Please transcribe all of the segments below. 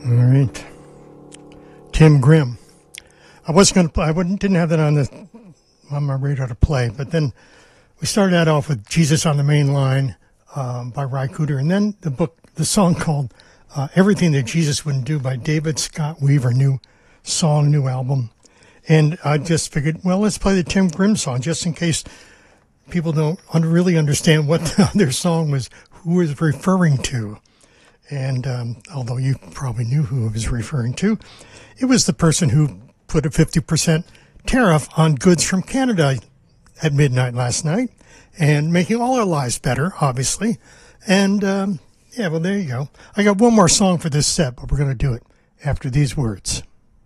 All right. Tim Grimm. I wasn't going to play. Didn't have that on my radar to play, but then we started that off with Jesus on the Main Line by Ry Cooder, and then the song called Everything That Jesus Wouldn't Do by David Scott Weaver, new song, new album. And I just figured, well, let's play the Tim Grimm song just in case people don't really understand what the other song was, who was referring to. And although you probably knew who it was referring to, it was the person who put a 50% tariff on goods from Canada at midnight last night and making all our lives better, obviously. And, yeah, well, there you go. I got one more song for this set, but we're going to do it after these words.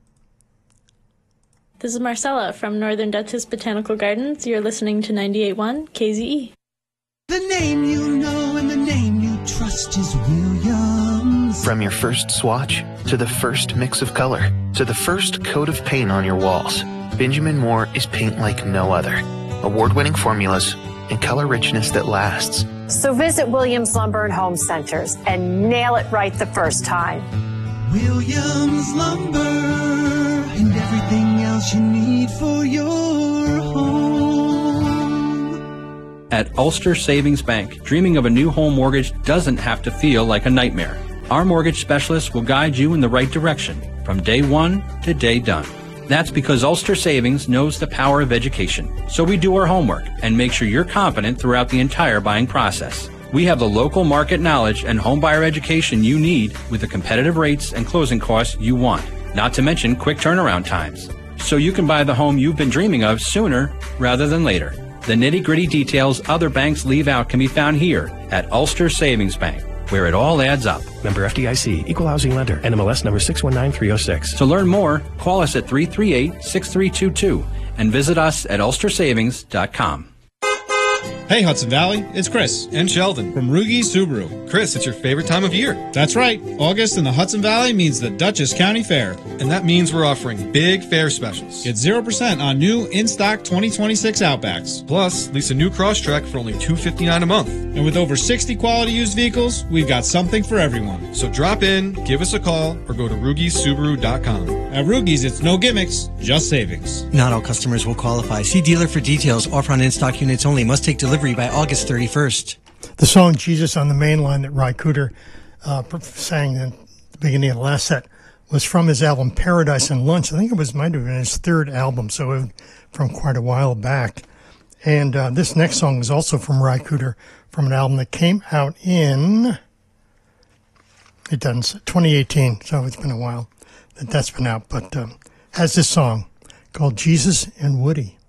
This is Marcella from Northern Dutchess Botanical Gardens. You're listening to 98.1 KZE. The name you know and the name you trust is Williams. From your first swatch, to the first mix of color, to the first coat of paint on your walls, Benjamin Moore is paint like no other. Award-winning formulas and color richness that lasts. So visit Williams Lumber and Home Centers and nail it right the first time. Williams Lumber and everything else you need for your home. At Ulster Savings Bank, dreaming of a new home mortgage doesn't have to feel like a nightmare. Our mortgage specialists will guide you in the right direction from day one to day done. That's because Ulster Savings knows the power of education. So we do our homework and make sure you're confident throughout the entire buying process. We have the local market knowledge and home buyer education you need with the competitive rates and closing costs you want, not to mention quick turnaround times. So you can buy the home you've been dreaming of sooner rather than later. The nitty-gritty details other banks leave out can be found here at Ulster Savings Bank, where it all adds up. Member FDIC, Equal Housing Lender, NMLS number 619306. To learn more, call us at 338-6322 and visit us at ulstersavings.com. Hey Hudson Valley, it's Chris and Sheldon from Rugi Subaru. Chris, it's your favorite time of year. That's right. August in the Hudson Valley means the Dutchess County Fair. And that means we're offering big fair specials. Get 0% on new in-stock 2026 Outbacks. Plus, lease a new Crosstrek for only $259 a month. And with over 60 quality used vehicles, we've got something for everyone. So drop in, give us a call, or go to RugiSubaru.com. At Rugi's, it's no gimmicks, just savings. Not all customers will qualify. See dealer for details. Offer on in-stock units only. Must take delivery by August 31st. The song Jesus on the Main Line that Ry Cooder sang at the beginning of the last set was from his album Paradise and Lunch. I think it might have been his third album, so from quite a while back. And this next song is also from Ry Cooder, from an album that came out in 2018, so it's been a while that's been out, but has this song called Jesus and Woody.